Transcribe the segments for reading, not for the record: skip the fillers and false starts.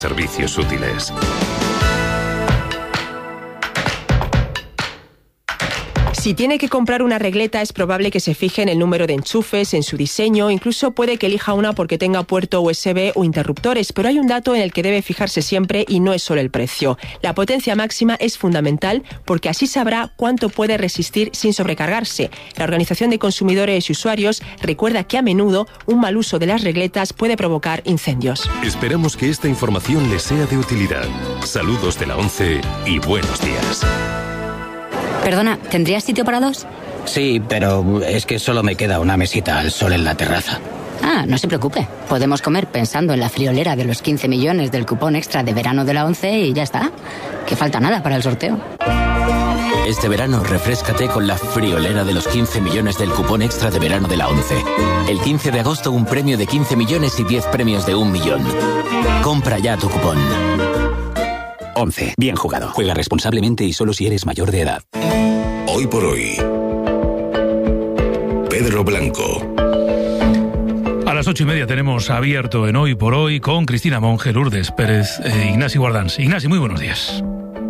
Servicios útiles. Si tiene que comprar una regleta, es probable que se fije en el número de enchufes, en su diseño, incluso puede que elija una porque tenga puerto USB o interruptores, pero hay un dato en el que debe fijarse siempre y no es solo el precio. La potencia máxima es fundamental porque así sabrá cuánto puede resistir sin sobrecargarse. La Organización de Consumidores y Usuarios recuerda que a menudo un mal uso de las regletas puede provocar incendios. Esperamos que esta información les sea de utilidad. Saludos de la ONCE y buenos días. Perdona, ¿tendrías sitio para dos? Sí, pero es que solo me queda una mesita al sol en la terraza. Ah, no se preocupe. Podemos comer pensando en la friolera de los 15 millones del cupón extra de verano de la ONCE y ya está. Que falta nada para el sorteo. Este verano refréscate con la friolera de los 15 millones del cupón extra de verano de la ONCE. El 15 de agosto un premio de 15 millones y 10 premios de 1 millón. Compra ya tu cupón. ONCE. Bien jugado. Juega responsablemente y solo si eres mayor de edad. Hoy por hoy. Pedro Blanco. A las 8:30 tenemos abierto en Hoy por Hoy con Cristina Monge, Lourdes Pérez e Ignasi Guardans. Ignasi, muy buenos días.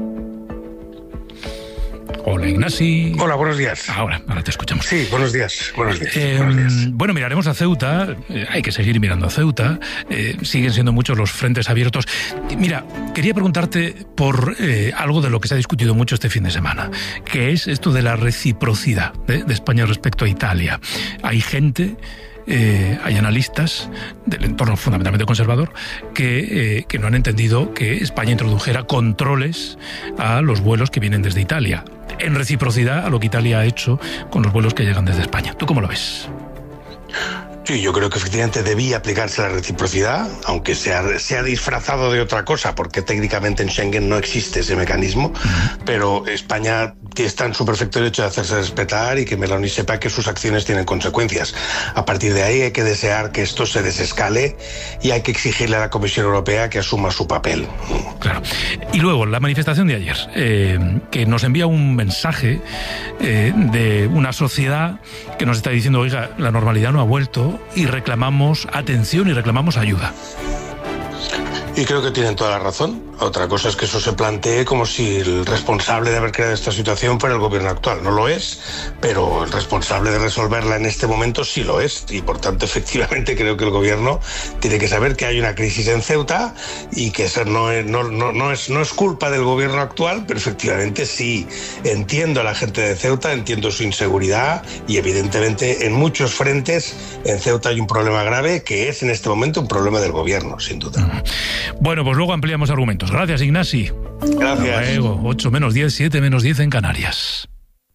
Hola, Ignasi. Hola, buenos días. Ahora te escuchamos. Sí, buenos días. Buenos días. Bueno, miraremos a Ceuta. Hay que seguir mirando a Ceuta. Siguen siendo muchos los frentes abiertos. Mira, quería preguntarte por algo de lo que se ha discutido mucho este fin de semana, que es esto de la reciprocidad de España respecto a Italia. Hay gente... hay analistas del entorno fundamentalmente conservador que no han entendido que España introdujera controles a los vuelos que vienen desde Italia, en reciprocidad a lo que Italia ha hecho con los vuelos que llegan desde España. ¿Tú cómo lo ves? Sí, yo creo que efectivamente debía aplicarse la reciprocidad, aunque se ha disfrazado de otra cosa, porque técnicamente en Schengen no existe ese mecanismo, pero España está en su perfecto derecho de hacerse respetar y que Meloni sepa que sus acciones tienen consecuencias. A partir de ahí hay que desear que esto se desescale y hay que exigirle a la Comisión Europea que asuma su papel. Claro. Y luego, la manifestación de ayer, que nos envía un mensaje de una sociedad que nos está diciendo, oiga, la normalidad no ha vuelto y reclamamos atención y reclamamos ayuda. Y creo que tienen toda la razón. Otra cosa es que eso se plantee como si el responsable de haber creado esta situación fuera el gobierno actual. No lo es, pero el responsable de resolverla en este momento sí lo es. Y por tanto, efectivamente, creo que el gobierno tiene que saber que hay una crisis en Ceuta y que eso no es culpa del gobierno actual, pero efectivamente sí entiendo a la gente de Ceuta, entiendo su inseguridad y evidentemente en muchos frentes en Ceuta hay un problema grave que es en este momento un problema del gobierno, sin duda. Bueno, pues luego ampliamos argumentos. Gracias, Ignasi. Gracias. Hasta luego. 8 menos 10, 7 menos 10 en Canarias.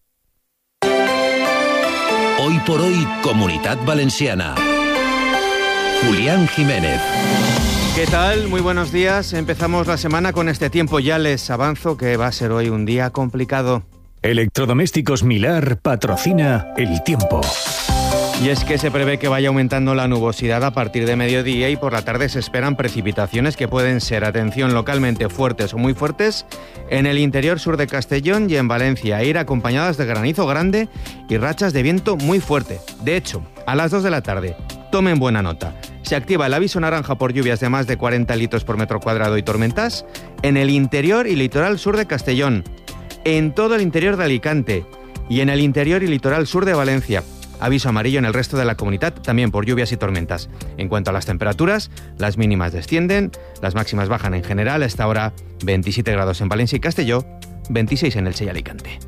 Hoy por hoy, Comunitat Valenciana. Julián Jiménez. ¿Qué tal? Muy buenos días. Empezamos la semana con este tiempo. Ya les avanzo que va a ser hoy un día complicado. Electrodomésticos Milar patrocina el tiempo. Y es que se prevé que vaya aumentando la nubosidad a partir de mediodía y por la tarde se esperan precipitaciones que pueden ser, atención, localmente fuertes o muy fuertes en el interior sur de Castellón y en Valencia, ir acompañadas de granizo grande y rachas de viento muy fuerte. De hecho, a las 2 de la tarde, tomen buena nota, se activa el aviso naranja por lluvias de más de 40 litros por metro cuadrado y tormentas en el interior y litoral sur de Castellón, en todo el interior de Alicante y en el interior y litoral sur de Valencia. Aviso amarillo en el resto de la comunidad, también por lluvias y tormentas. En cuanto a las temperaturas, las mínimas descienden, las máximas bajan en general, a esta hora 27 grados en Valencia y Castelló, 26 en Elche y Alicante.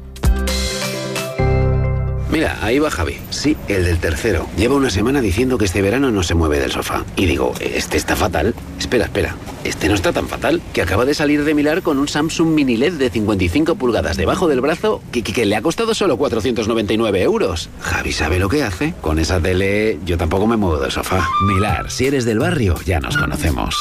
Mira, ahí va Javi. Sí, el del tercero. Lleva una semana diciendo que este verano no se mueve del sofá. Y digo, este está fatal. Espera. Este no está tan fatal. Que acaba de salir de Milar con un Samsung Mini LED de 55 pulgadas debajo del brazo que le ha costado solo 499 euros. Javi sabe lo que hace. Con esa tele yo tampoco me muevo del sofá. Milar, si eres del barrio, ya nos conocemos.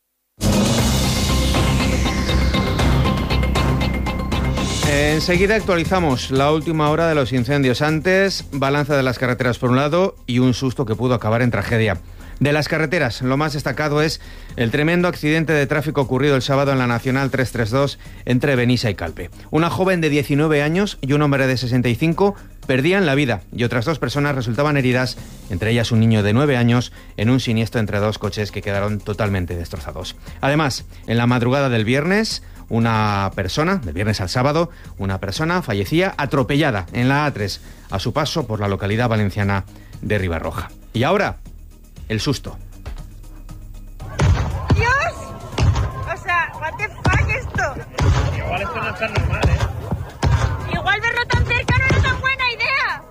Enseguida actualizamos la última hora de los incendios. Antes, balanza de las carreteras por un lado y un susto que pudo acabar en tragedia. De las carreteras, lo más destacado es el tremendo accidente de tráfico ocurrido el sábado en la Nacional 332 entre Benissa y Calpe. Una joven de 19 años y un hombre de 65 perdían la vida y otras 2 personas resultaban heridas, entre ellas un niño de 9 años, en un siniestro entre 2 coches que quedaron totalmente destrozados. Además, en la madrugada del viernes al sábado, una persona fallecía atropellada en la A3 a su paso por la localidad valenciana de Ribarroja. Y ahora, el susto. What the fuck esto. Igual esto no está normal, ¿eh? Igual verlo tan cerca no era tan buena idea.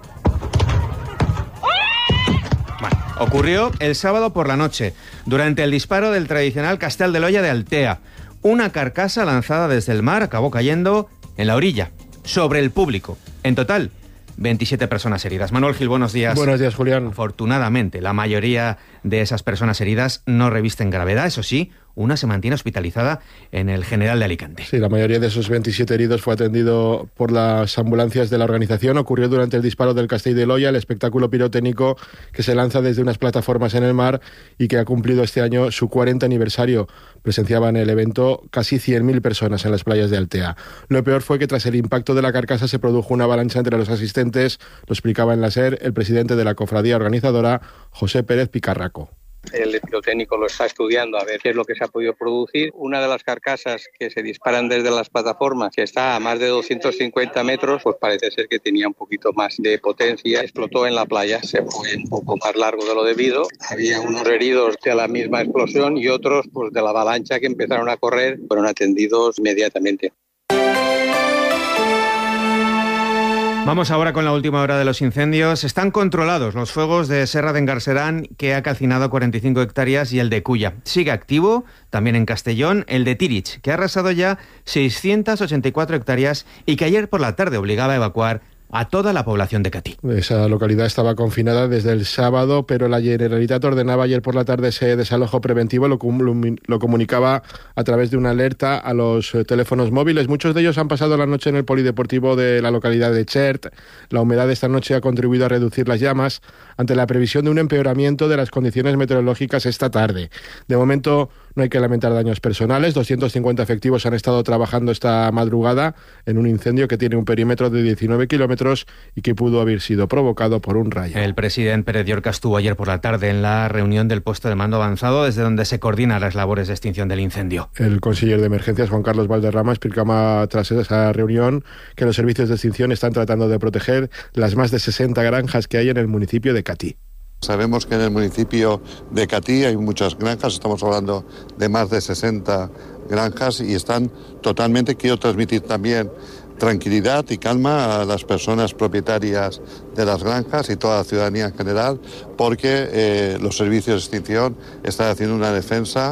Bueno, ocurrió el sábado por la noche, durante el disparo del tradicional Castel de Loya de Altea. Una carcasa lanzada desde el mar acabó cayendo en la orilla, sobre el público. En total, 27 personas heridas. Manuel Gil, buenos días. Buenos días, Julián. Afortunadamente, la mayoría de esas personas heridas no revisten gravedad. Eso sí, una se mantiene hospitalizada en el General de Alicante. Sí, la mayoría de esos 27 heridos fue atendido por las ambulancias de la organización. Ocurrió durante el disparo del Castell de Loya, el espectáculo pirotécnico que se lanza desde unas plataformas en el mar y que ha cumplido este año su 40 aniversario. Presenciaban el evento casi 100.000 personas en las playas de Altea. Lo peor fue que tras el impacto de la carcasa se produjo una avalancha entre los asistentes, lo explicaba en la SER el presidente de la cofradía organizadora, José Pérez Picarraco. El pirotécnico lo está estudiando a ver qué es lo que se ha podido producir. Una de las carcasas que se disparan desde las plataformas, que está a más de 250 metros, pues parece ser que tenía un poquito más de potencia. Explotó en la playa, se fue un poco más largo de lo debido. Había unos heridos de la misma explosión y otros pues de la avalancha que empezaron a correr, fueron atendidos inmediatamente. Vamos ahora con la última hora de los incendios. Están controlados los fuegos de Serra de Engarserán, que ha calcinado 45 hectáreas, y el de Culla. Sigue activo, también en Castellón, el de Tirich, que ha arrasado ya 684 hectáreas y que ayer por la tarde obligaba a evacuar a toda la población de Catí. Esa localidad estaba confinada desde el sábado, pero la Generalitat ordenaba ayer por la tarde ese desalojo preventivo, lo comunicaba a través de una alerta a los teléfonos móviles. Muchos de ellos han pasado la noche en el polideportivo de la localidad de Xert. La humedad de esta noche ha contribuido a reducir las llamas ante la previsión de un empeoramiento de las condiciones meteorológicas esta tarde. De momento no hay que lamentar daños personales. 250 efectivos han estado trabajando esta madrugada en un incendio que tiene un perímetro de 19 kilómetros y que pudo haber sido provocado por un rayo. El presidente Pérez Llorca estuvo ayer por la tarde en la reunión del puesto de mando avanzado, desde donde se coordinan las labores de extinción del incendio. El consejero de Emergencias, Juan Carlos Valderrama, explicaba tras esa reunión que los servicios de extinción están tratando de proteger las más de 60 granjas que hay en el municipio de Catí. Sabemos que en el municipio de Catí hay muchas granjas, estamos hablando de más de 60 granjas y están totalmente, quiero transmitir también tranquilidad y calma a las personas propietarias de las granjas y toda la ciudadanía en general, porque los servicios de extinción están haciendo una defensa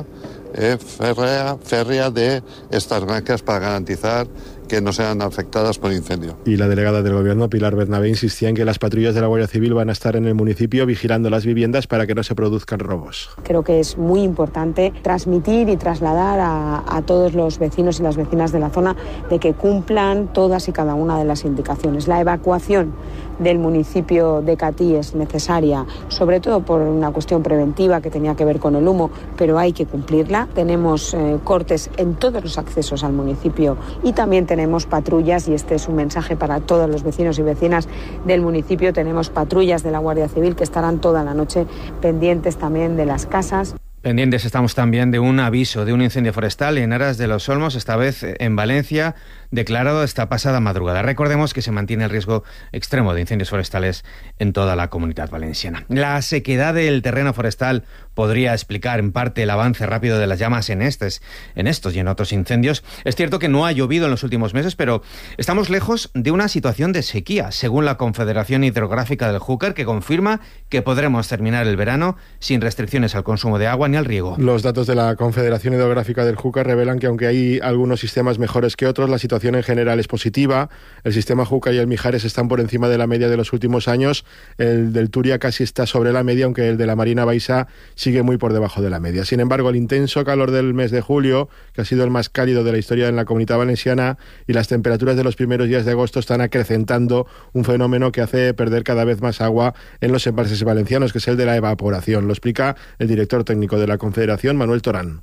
férrea de estas granjas para garantizar que no sean afectadas por incendio. Y la delegada del Gobierno, Pilar Bernabé, insistía en que las patrullas de la Guardia Civil van a estar en el municipio vigilando las viviendas para que no se produzcan robos. Creo que es muy importante transmitir y trasladar a todos los vecinos y las vecinas de la zona de que cumplan todas y cada una de las indicaciones. La evacuación del municipio de Catí es necesaria, sobre todo por una cuestión preventiva que tenía que ver con el humo, pero hay que cumplirla. Tenemos cortes en todos los accesos al municipio y también tenemos patrullas, y este es un mensaje para todos los vecinos y vecinas del municipio. Tenemos patrullas de la Guardia Civil que estarán toda la noche pendientes también de las casas. Pendientes estamos también de un aviso de un incendio forestal en Aras de los Olmos, esta vez en Valencia, declarado esta pasada madrugada. Recordemos que se mantiene el riesgo extremo de incendios forestales en toda la Comunidad Valenciana. La sequedad del terreno forestal podría explicar en parte el avance rápido de las llamas en estos y en otros incendios. Es cierto que no ha llovido en los últimos meses, pero estamos lejos de una situación de sequía, según la Confederación Hidrográfica del Júcar, que confirma que podremos terminar el verano sin restricciones al consumo de agua ni al riego. Los datos de la Confederación Hidrográfica del Júcar revelan que aunque hay algunos sistemas mejores que otros, la situación en general es positiva. El sistema Júcar y el Mijares están por encima de la media de los últimos años. El del Turia casi está sobre la media, aunque el de la Marina Baixa sigue muy por debajo de la media. Sin embargo, el intenso calor del mes de julio, que ha sido el más cálido de la historia en la Comunidad Valenciana, y las temperaturas de los primeros días de agosto están acrecentando un fenómeno que hace perder cada vez más agua en los embalses valencianos, que es el de la evaporación. Lo explica el director técnico de la Confederación, Manuel Torán.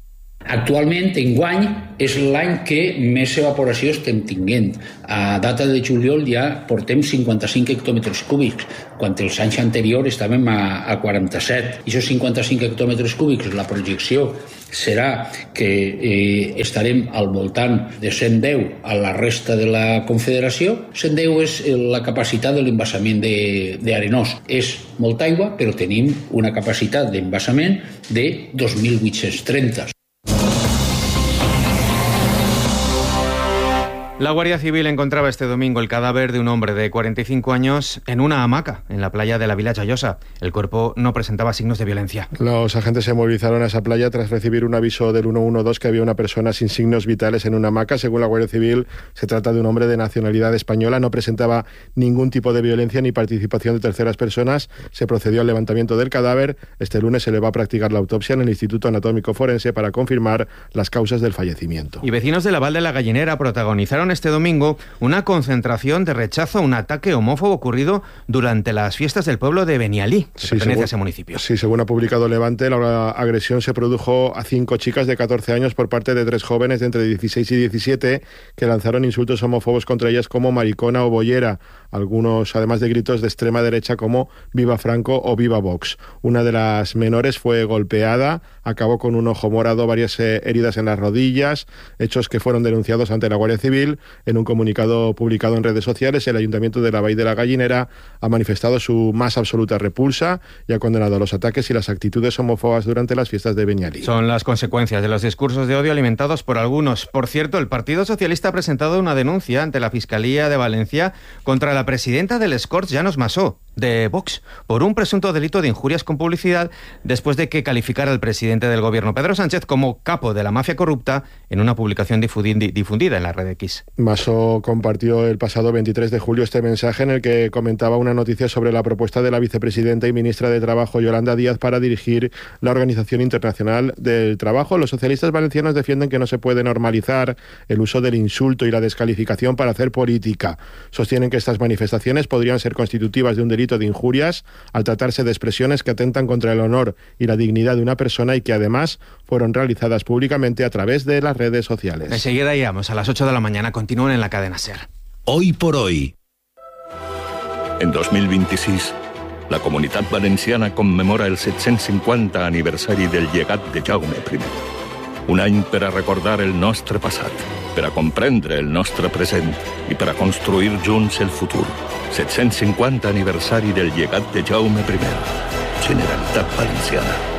Actualment, enguany, és l'any que més evaporació estem tinguent. A data de juliol ja portem 55 hectòmetres cúbics, quan els anys anteriors estàvem a 47. I aquests 55 hectòmetres cúbics, la projecció serà que estarem al voltant de 110 a la resta de la Confederació. 110 és la capacitat de l'embassament d'Arenós. És molta aigua, però tenim una capacitat d'embassament de 2.830. La Guardia Civil encontraba este domingo el cadáver de un hombre de 45 años en una hamaca en la playa de la Vila Joiosa. El cuerpo no presentaba signos de violencia. Los agentes se movilizaron a esa playa tras recibir un aviso del 112 que había una persona sin signos vitales en una hamaca. Según la Guardia Civil, se trata de un hombre de nacionalidad española. No presentaba ningún tipo de violencia ni participación de terceras personas. Se procedió al levantamiento del cadáver. Este lunes se le va a practicar la autopsia en el Instituto Anatómico Forense para confirmar las causas del fallecimiento. Y vecinos de la Val de la Gallinera protagonizaron este domingo una concentración de rechazo a un ataque homófobo ocurrido durante las fiestas del pueblo de Benialí, que pertenece a ese municipio. Sí, según ha publicado Levante, la agresión se produjo a 5 chicas de 14 años por parte de 3 jóvenes de entre 16 y 17 que lanzaron insultos homófobos contra ellas como maricona o boyera, algunos además de gritos de extrema derecha como Viva Franco o Viva Vox. Una de las menores fue golpeada, acabó con un ojo morado, varias heridas en las rodillas, hechos que fueron denunciados ante la Guardia Civil. En un comunicado publicado en redes sociales, el Ayuntamiento de la Vall de la Gallinera ha manifestado su más absoluta repulsa y ha condenado los ataques y las actitudes homófobas durante las fiestas de Benialí. Son las consecuencias de los discursos de odio alimentados por algunos. Por cierto, el Partido Socialista ha presentado una denuncia ante la Fiscalía de Valencia contra la presidenta del Escorts, Llanos Massó, de Vox, por un presunto delito de injurias con publicidad después de que calificara al presidente del gobierno, Pedro Sánchez, como capo de la mafia corrupta en una publicación difundida en la red X. Massó compartió el pasado 23 de julio este mensaje en el que comentaba una noticia sobre la propuesta de la vicepresidenta y ministra de Trabajo, Yolanda Díaz, para dirigir la Organización Internacional del Trabajo. Los socialistas valencianos defienden que no se puede normalizar el uso del insulto y la descalificación para hacer política. Sostienen que estas manifestaciones podrían ser constitutivas de un delito de injurias al tratarse de expresiones que atentan contra el honor y la dignidad de una persona y que además fueron realizadas públicamente a través de las redes sociales. Enseguida llegamos a las 8 de la mañana. Continúen en la cadena SER. Hoy por hoy. En 2026, la Comunitat Valenciana commemora el 750 aniversari del llegat de Jaume I. Un any per a recordar el nostre passat, per a comprendre el nostre present i per a construir junts el futur. 750 aniversari del llegat de Jaume I. Generalitat Valenciana.